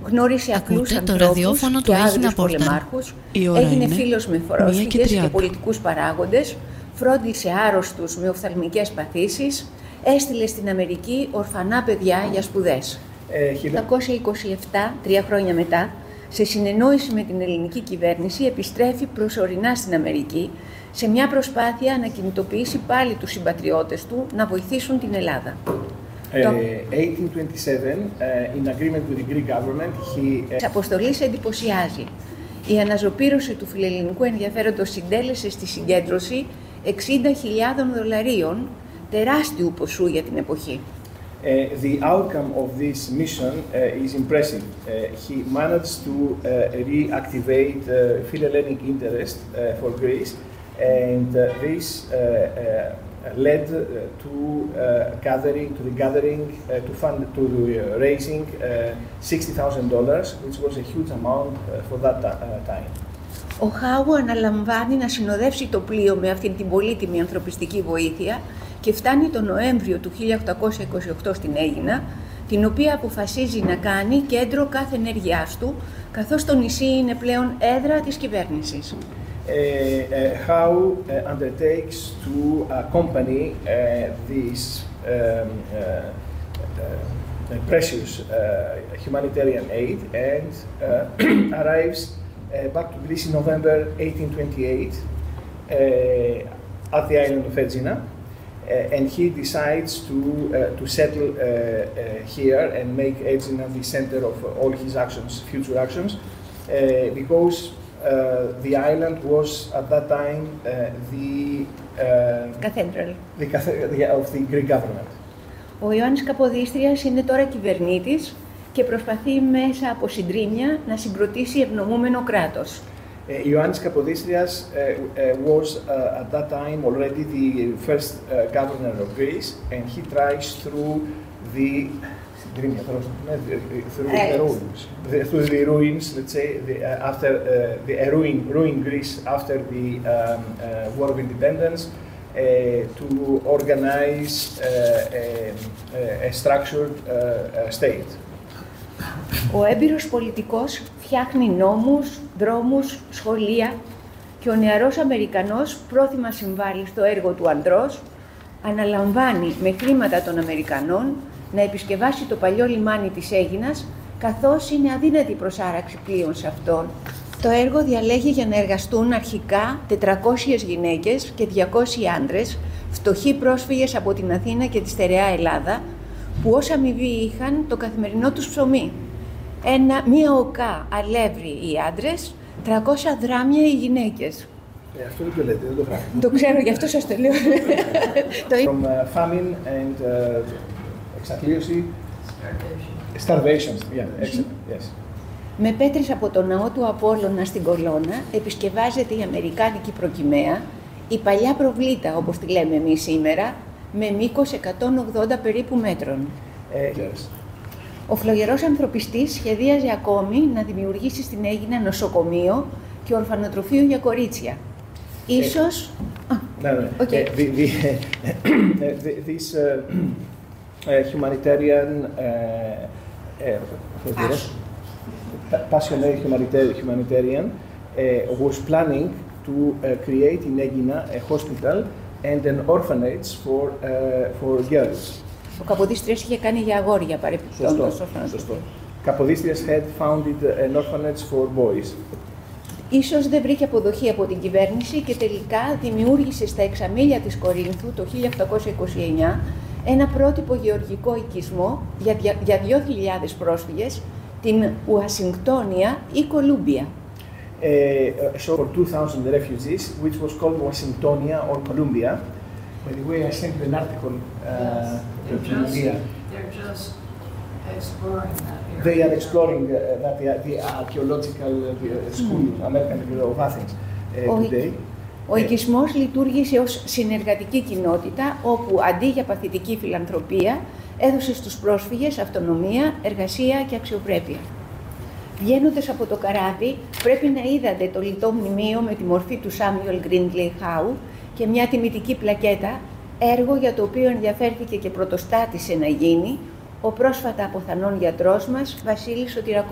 Γνώρισε απλούς ανθρώπους και άγριους πολεμάρχους, έγινε φίλος με πρόσφυγες και πολιτικούς παράγοντες, φρόντισε άρρωστους με οφθαλμικές παθήσεις, έστειλε στην Αμερική ορφανά παιδιά για σπουδές. Το 1927, 3 χρόνια μετά, σε συνεννόηση με την ελληνική κυβέρνηση, επιστρέφει προσωρινά στην Αμερική, σε μια προσπάθεια να κινητοποιήσει πάλι τους συμπατριώτες του να βοηθήσουν την Ελλάδα. 1827, in agreement with the Greek government, Της αποστολής εντυπωσιάζει. Η αναζωπήρωση του φιλελληνικού ενδιαφέροντος συντέλεσε στη συγκέντρωση $60,000, τεράστιου ποσού για την εποχή. The outcome of this mission is impressive. He managed to reactivate Philhellenic interest for Greece, and this led to raising $60,000, which was a huge amount for that time. Ο Χάου αναλαμβάνει να συνοδεύσει το πλοίο με αυτήν την πολύτιμη ανθρωπιστική βοήθεια και φτάνει τον Νοέμβριο του 1828 στην Αίγινα, την οποία αποφασίζει να κάνει κέντρο κάθε ενέργειάς του, καθώς το νησί είναι πλέον έδρα της κυβέρνησης. How undertakes to accompany this precious humanitarian aid and arrives back to Greece in November 1828 at the island of Aegina, and he decides to settle here and make Aegina the center of all his actions, future actions, because the island was at that time the cathedral of the Greek government. Ο Ιωάννης Καποδίστριας είναι τώρα κυβερνήτης και προσπαθεί μέσα από συντρίμμια να συγκροτήσει ευνομούμενο κράτος. Ioannis Kapodistrias was at that time already the first governor of Greece, and he tries through the ruins, let's say, after the ruined Greece after the War of Independence, to organize a structured state. Ο έμπειρος πολιτικός φτιάχνει νόμους, δρόμους, σχολεία και ο νεαρός Αμερικανός, πρόθυμα συμβάλλει στο έργο του ανδρός, αναλαμβάνει με χρήματα των Αμερικανών να επισκευάσει το παλιό λιμάνι της Αίγινας, καθώς είναι αδύνατη προσάραξη πλοίων σε αυτόν. Το έργο διαλέγει για να εργαστούν αρχικά 400 γυναίκες και 200 άντρες, φτωχοί πρόσφυγες από την Αθήνα και τη στερεά Ελλάδα, που ως αμοιβή είχαν το καθημερινό τους ψωμί. Μία οκά αλεύρι οι άντρες, 300 δράμια οι γυναίκες. Αυτό δεν το λέτε, δεν το γράφει. Το ξέρω, γι' αυτό σας το λέω. From famine and εξαθλίωση, starvation. Yeah, yes. Με πέτρες από το ναό του Απόλλωνα στην Κολώνα επισκευάζεται η αμερικάνικη προκυμαία, η παλιά προβλήτα, όπως τη λέμε εμείς σήμερα, με μήκος 180 περίπου μέτρων. Yes. Ο φλογερός ανθρωπιστής σχεδίαζε ακόμη να δημιουργήσει στην Αίγινα νοσοκομείο και ορφανοτροφείο για κορίτσια. Ίσως... Okay. This humanitarian, passionate humanitarian was planning to create in Aegina a hospital and an orphanage for girls. Ο Καποδίστριας είχε κάνει για αγόρια παρεπιπτόντως. Σωστό. Καποδίστριας had founded an orphanage for boys. Ίσως δεν βρήκε αποδοχή από την κυβέρνηση και τελικά δημιούργησε στα Εξαμήλια της Κορίνθου το 1829 ένα πρότυπο γεωργικό οικισμό για 2.000 πρόσφυγες, την Ουασιγκτόνια ή Κολούμπια. So for 2,000 refugees, which was called Washingtonia or Columbia. By the way, I sent you an article to Leah. They're just exploring that area. They are exploring the archaeological school, American of Athens, today. Ο οικισμός λειτουργήσε ως συνεργατική κοινότητα, όπου αντί για παθητική φιλανθρωπία, έδωσε στους πρόσφυγες αυτονομία, εργασία και αξιοπρέπεια. Βγαίνοντας από το καράβι, πρέπει να είδατε το λιτό μνημείο με τη μορφή του Σάμιουελ Γκρίνγκλεϊ Χάου και μια τιμητική πλακέτα, έργο για το οποίο ενδιαφέρθηκε και πρωτοστάτησε να γίνει ο πρόσφατα αποθανών γιατρός μας, Βασίλης Σωτηρακόπουλος.